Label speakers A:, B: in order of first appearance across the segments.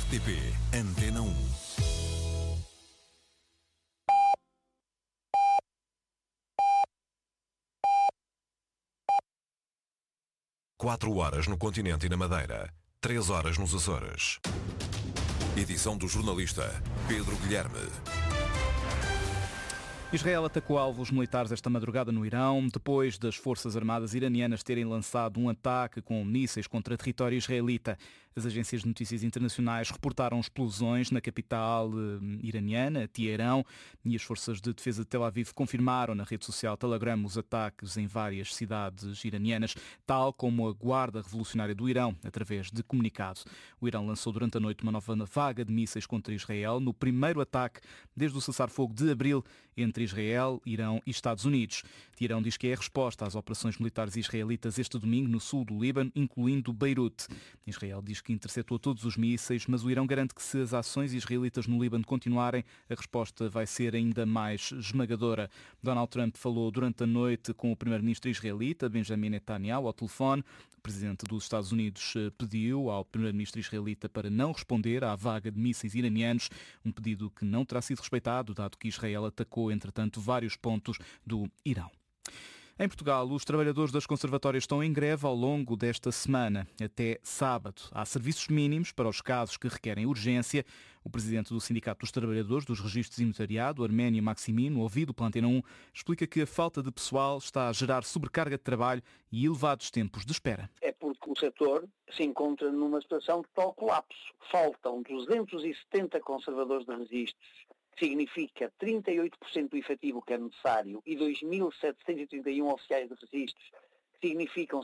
A: RTP Antena 1. Quatro horas no continente e na Madeira, 3 horas nos Açores. Edição do jornalista Pedro Guilherme.
B: Israel atacou alvos militares esta madrugada no Irão, depois das forças armadas iranianas terem lançado um ataque com mísseis contra território israelita. As agências de notícias internacionais reportaram explosões na capital iraniana, Teherão, e as forças de defesa de Tel Aviv confirmaram na rede social Telegram os ataques em várias cidades iranianas, tal como a Guarda Revolucionária do Irão, através de comunicado. O Irão lançou durante a noite uma nova vaga de mísseis contra Israel, no primeiro ataque desde o cessar-fogo de abril entre Israel, Irão e Estados Unidos. Teherão diz que é a resposta às operações militares israelitas este domingo no sul do Líbano, incluindo Beirute. Israel diz que interceptou todos os mísseis, mas o Irão garante que se as ações israelitas no Líbano continuarem, a resposta vai ser ainda mais esmagadora. Donald Trump falou durante a noite com o primeiro-ministro israelita, Benjamin Netanyahu, ao telefone. O presidente dos Estados Unidos pediu ao primeiro-ministro israelita para não responder à vaga de mísseis iranianos, um pedido que não terá sido respeitado, dado que Israel atacou, entretanto, vários pontos do Irão. Em Portugal, os trabalhadores das conservatórias estão em greve ao longo desta semana, até sábado. Há serviços mínimos para os casos que requerem urgência. O presidente do Sindicato dos Trabalhadores dos Registros e Notariado, Arménio Maximino, ouvido pela Antena 1, explica que a falta de pessoal está a gerar sobrecarga de trabalho e elevados tempos de espera.
C: É porque o setor se encontra numa situação de total colapso. Faltam 270 conservadores de registros, que significa 38% do efetivo que é necessário, e 2.731 oficiais de registros, que significam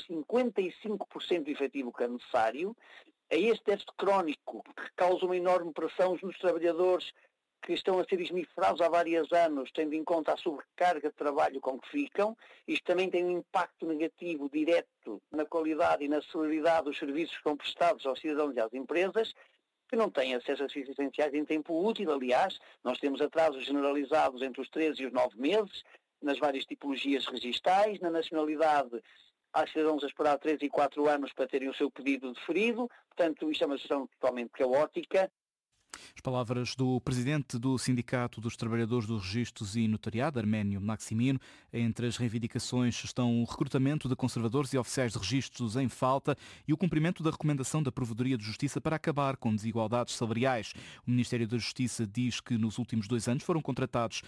C: 55% do efetivo que é necessário. É este déficit crónico que causa uma enorme pressão nos trabalhadores que estão a ser esmifrados há vários anos, tendo em conta a sobrecarga de trabalho com que ficam. Isto também tem um impacto negativo direto na qualidade e na celeridade dos serviços que são prestados aos cidadãos e às empresas, que não têm acesso a serviços essenciais em tempo útil. Aliás, nós temos atrasos generalizados entre os 13 e os 9 meses, nas várias tipologias registais. Na nacionalidade, há cidadãos a esperar 3 e 4 anos para terem o seu pedido deferido. Portanto, isto é uma situação totalmente caótica.
B: As palavras do presidente do Sindicato dos Trabalhadores dos Registros e Notariado, Arménio Maximino. Entre as reivindicações estão o recrutamento de conservadores e oficiais de registros em falta e o cumprimento da recomendação da Provedoria de Justiça para acabar com desigualdades salariais. O Ministério da Justiça diz que nos últimos 2 anos foram contratados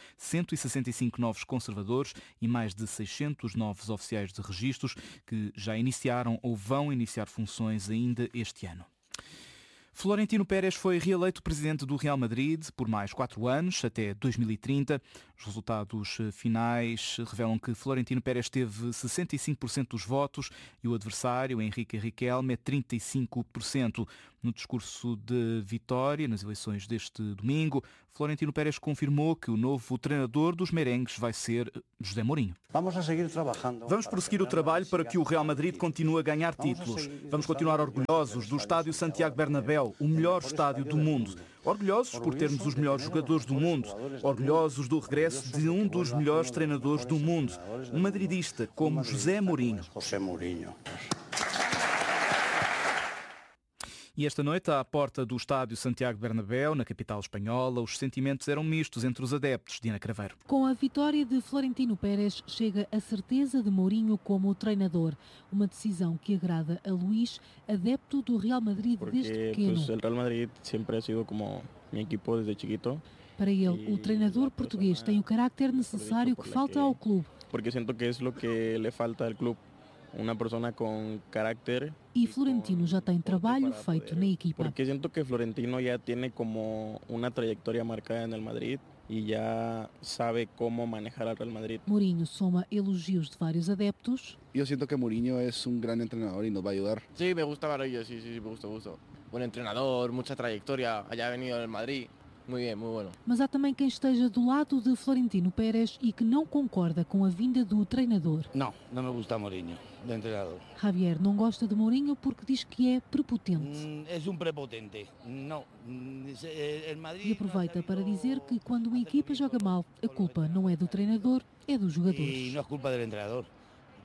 B: 165 novos conservadores e mais de 600 novos oficiais de registros que já iniciaram ou vão iniciar funções ainda este ano. Florentino Pérez foi reeleito presidente do Real Madrid por mais 4 anos, até 2030. Os resultados finais revelam que Florentino Pérez teve 65% dos votos e o adversário, Henrique Riquelme, 35%. No discurso de vitória nas eleições deste domingo, Florentino Pérez confirmou que o novo treinador dos merengues vai ser José Mourinho.
D: Vamos prosseguir o trabalho para que o Real Madrid continue a ganhar títulos. Vamos continuar orgulhosos do estádio Santiago Bernabéu, o melhor estádio do mundo. Orgulhosos por termos os melhores jogadores do mundo. Orgulhosos do regresso de um dos melhores treinadores do mundo. Um madridista como José Mourinho.
B: E esta noite, à porta do estádio Santiago Bernabéu, na capital espanhola, os sentimentos eram mistos entre os adeptos. Diana Craveiro.
E: Com a vitória de Florentino Pérez, chega a certeza de Mourinho como treinador. Uma decisão que agrada a Luís, adepto do Real Madrid desde pequeno.
F: O Real Madrid sempre ha sido como meu equipo desde chiquito.
E: Para ele, o treinador português tem o carácter necessário que falta ao clube.
F: Porque sinto que é o que lhe falta ao clube. Uma pessoa com caráter.
E: E Florentino já tem trabalho feito na equipa.
F: Porque sinto que Florentino já tem como uma trajetória marcada no Madrid e já sabe como manejar o Real Madrid.
E: Mourinho soma elogios de vários adeptos.
G: Eu sinto que Mourinho é grande treinador e nos vai ajudar.
H: Sí, me gusta Barroso, sí, me gusta. Buen entrenador, mucha trayectoria, haya venido del Madrid. Muito bem, muito bom.
E: Mas há também quem esteja do lado de Florentino Pérez e que não concorda com a vinda do treinador.
I: Não me gusta Mourinho, de treinador.
E: Javier não gosta de Mourinho porque diz que é prepotente.
I: É prepotente. Não.
E: E aproveita para dizer que quando uma equipa joga mal, a culpa não é do treinador, é dos jogadores.
I: E não é culpa do treinador.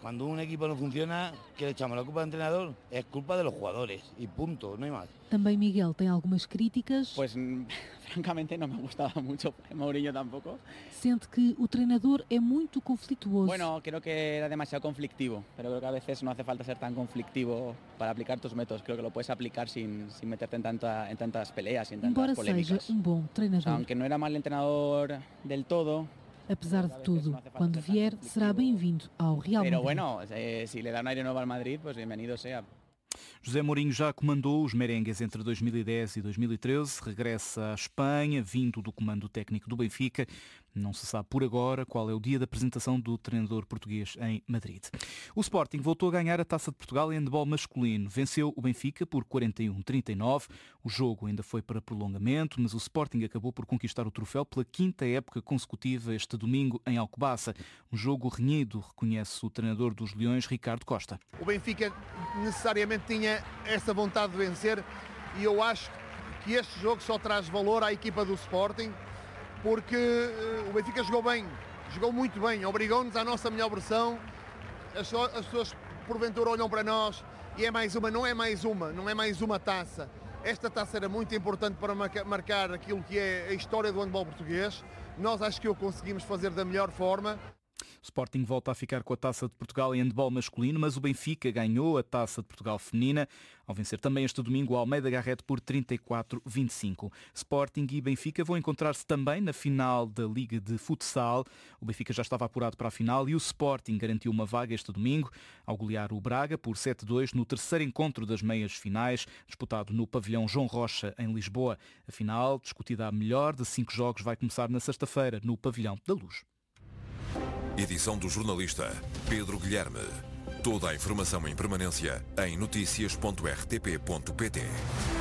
I: Cuando un equipo no funciona, ¿qué le echamos la culpa al entrenador? Es culpa de los jugadores y punto, no hay más.
E: Também Miguel tem algumas críticas.
J: Pues francamente no me gustaba mucho Mourinho tampoco.
E: Sente que o treinador é muito conflituoso.
J: Bueno, creo que era demasiado conflictivo, pero creo que a veces no hace falta ser tan conflictivo para aplicar tus métodos. Creo que lo puedes aplicar sin meterte en tantas peleas y en tantas
E: Embora
J: polémicas.
E: seja bom treinador.
J: O sea, aunque no era mal entrenador del todo.
E: Apesar de tudo, quando vier, será bem-vindo ao Real Madrid.
J: Pero bueno, si le da un aire nuevo al Madrid, pues bienvenido sea.
B: José Mourinho já comandou os merengues entre 2010 e 2013, regressa à Espanha, vindo do comando técnico do Benfica. Não se sabe por agora qual é o dia da apresentação do treinador português em Madrid. O Sporting voltou a ganhar a Taça de Portugal em handebol masculino. Venceu o Benfica por 41-39. O jogo ainda foi para prolongamento, mas o Sporting acabou por conquistar o troféu pela 5ª época consecutiva este domingo em Alcobaça. Um jogo renhido, reconhece o treinador dos Leões, Ricardo Costa.
K: O Benfica necessariamente tinha essa vontade de vencer e eu acho que este jogo só traz valor à equipa do Sporting, porque o Benfica jogou bem, jogou muito bem, obrigou-nos à nossa melhor versão. As pessoas porventura olham para nós e é mais uma, não é mais uma taça. Esta taça era muito importante para marcar aquilo que é a história do handebol português. Nós acho que o conseguimos fazer da melhor forma.
B: O Sporting volta a ficar com a Taça de Portugal em handebol masculino, mas o Benfica ganhou a Taça de Portugal feminina, ao vencer também este domingo o Almeida Garrett por 34-25. Sporting e Benfica vão encontrar-se também na final da Liga de Futsal. O Benfica já estava apurado para a final e o Sporting garantiu uma vaga este domingo ao golear o Braga por 7-2 no terceiro encontro das meias finais, disputado no pavilhão João Rocha, em Lisboa. A final, discutida a melhor de 5 jogos, vai começar na sexta-feira no pavilhão da Luz.
A: Edição do jornalista Pedro Guilherme. Toda a informação em permanência em noticias.rtp.pt.